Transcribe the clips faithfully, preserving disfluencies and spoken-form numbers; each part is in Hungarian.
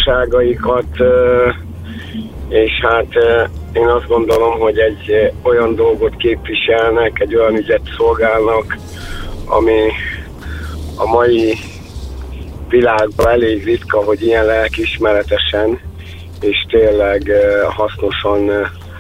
sajátosságaikat, és hát én azt gondolom, hogy egy olyan dolgot képviselnek, egy olyan ügyet szolgálnak, ami a mai világban elég ritka, hogy ilyen lelkiismeretesen és tényleg hasznosan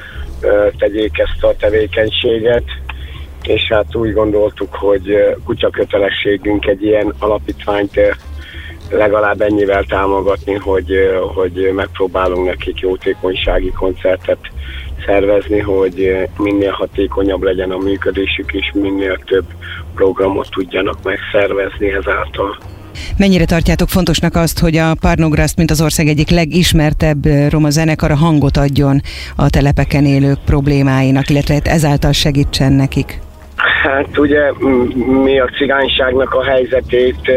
tegyék ezt a tevékenységet, és hát úgy gondoltuk, hogy kutyakötelességünk egy ilyen alapítványt legalább ennyivel támogatni, hogy, hogy megpróbálunk nekik jótékonysági koncertet szervezni, hogy minél hatékonyabb legyen a működésük, és minél több programot tudjanak megszervezni ezáltal. Mennyire tartjátok fontosnak azt, hogy a Parnograszt, mint az ország egyik legismertebb roma zenekara hangot adjon a telepeken élők problémáinak, illetve ezáltal segítsen nekik? Hát ugye mi a cigányságnak a helyzetét,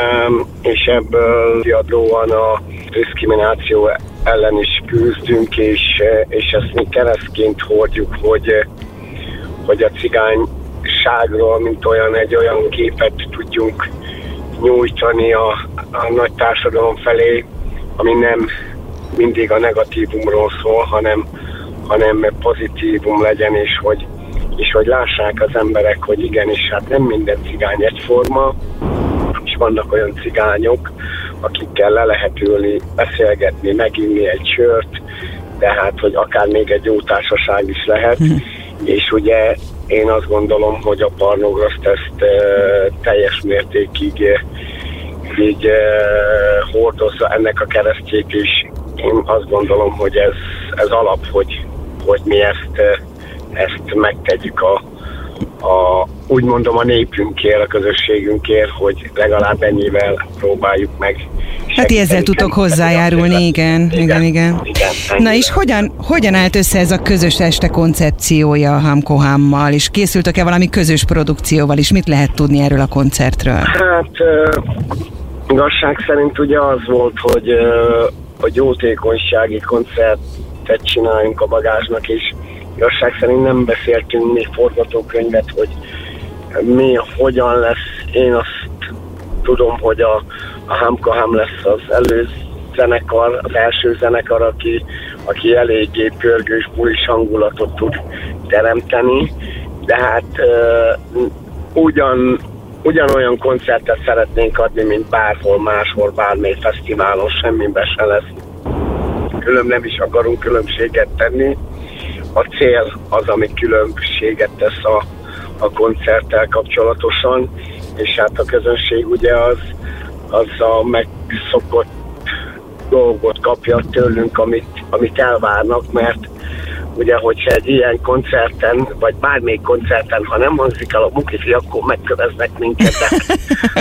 és ebből kiadóan a diszkrimináció ellen is küzdünk, és, és ezt mi keresztként hordjuk, hogy, hogy a cigányságról, mint olyan, egy olyan képet tudjunk nyújtani a, a nagy társadalom felé, ami nem mindig a negatívumról szól, hanem, hanem pozitívum legyen, és hogy, és hogy lássák az emberek, hogy igenis, hát nem minden cigány egyforma, és vannak olyan cigányok, akikkel le lehet ülni, beszélgetni, meginni egy sört, de hát, hogy akár még egy jó társaság is lehet, mm. és ugye én azt gondolom, hogy a Parnograszt ezt e, teljes mértékig e, így e, hordozza ennek a keresztjét is. Én azt gondolom, hogy ez, ez alap, hogy, hogy mi ezt, e, ezt megtegyük a, a, úgy mondom a népünkért, a közösségünkért, hogy legalább ennyivel próbáljuk meg. Hát ezzel tudtok hozzájárulni, igen, igen, igen. igen. igen Na és hogyan, hogyan állt össze ez a közös este koncepciója a Hamkohámmal, és készültök-e valami közös produkcióval is? Mit lehet tudni erről a koncertről? Hát uh, igazság szerint ugye az volt, hogy, uh, hogy jótékonysági koncertet csináljunk a Bagázsnak, és igazság szerint nem beszéltünk még forgatókönyvet, hogy mi, hogyan lesz. Én azt tudom, hogy a A Hamkohám lesz az előzenekar, az első zenekar, aki, aki eléggé pörgős, bulis hangulatot tud teremteni, de hát uh, ugyan, ugyanolyan koncertet szeretnénk adni, mint bárhol máshol, bármely fesztiválon, semmiben se lesz. Külön nem is akarunk különbséget tenni. A cél az, ami különbséget tesz a, a koncerttel kapcsolatosan, és hát a közönség ugye az az a megszokott dolgot kapja tőlünk, amit, amit elvárnak, mert ugye, hogyha egy ilyen koncerten, vagy bármelyik koncerten, ha nem hangzik el a Mukifi, akkor megköveznek minket. De,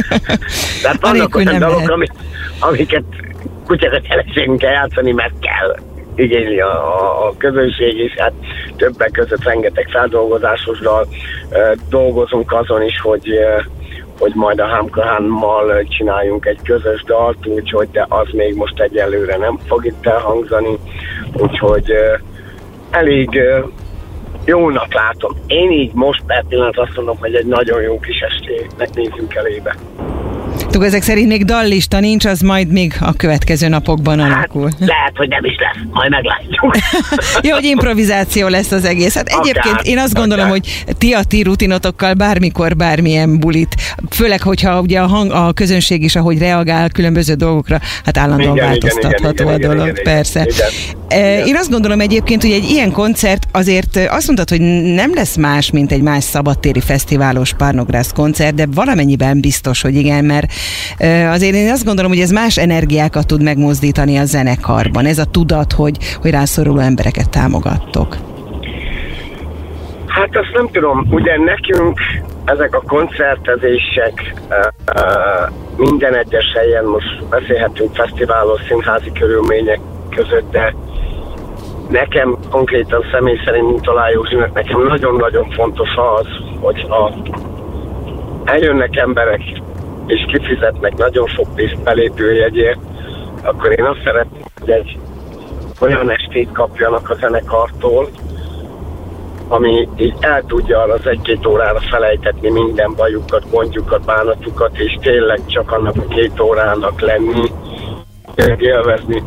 de vannak olyan dolgok, amik, amiket kutyakötelességünk kell játszani, mert kell igényli a, a, a közönség is, hát többek között rengeteg feldolgozásossal e, dolgozunk azon is, hogy e, hogy majd a Hamkohámmal csináljunk egy közös dalt, úgyhogy de az még most egyelőre nem fog itt elhangzani, úgyhogy uh, elég uh, jónak látom. Én így most per pillanat azt mondom, hogy egy nagyon jó kis estének nézzünk elébe. Tudod, ezek szerint még dallista nincs, az majd még a következő napokban alakul. Hát, lehet, hogy nem is lesz, majd meglátjuk. Jó, hogy improvizáció lesz az egész. Hát egyébként akár, én azt gondolom, akár. hogy ti a ti rutinotokkal bármikor bármilyen bulit, főleg, hogyha ugye a, hang, a közönség is, ahogy reagál különböző dolgokra, hát állandóan igen, változtatható igen, igen, a dolog, igen, igen, persze. Igen, igen. Én azt gondolom egyébként, hogy egy ilyen koncert azért azt mondtad, hogy nem lesz más, mint egy más szabadtéri fesztiválos Parnograszt koncert, de valamennyiben biztos, hogy igen, mert azért én azt gondolom, hogy ez más energiákat tud megmozdítani a zenekarban. Ez a tudat, hogy, hogy rászoruló embereket támogattok. Hát azt nem tudom. Ugye nekünk ezek a koncertezések minden egyes helyen, most beszélhetünk fesztiválos, színházi körülmények között, de nekem konkrétan személy szerint, mint Talál Józsinak, nekem nagyon-nagyon fontos az, hogyha eljönnek emberek, és kifizetnek nagyon sok pénzt belépőjegyért, akkor én azt szeretném, hogy egy olyan estét kapjanak a zenekartól, ami így el tudja az egy-két órára felejtetni minden bajukat, gondjukat, bánatukat, és tényleg csak annak a két órának lenni, élvezni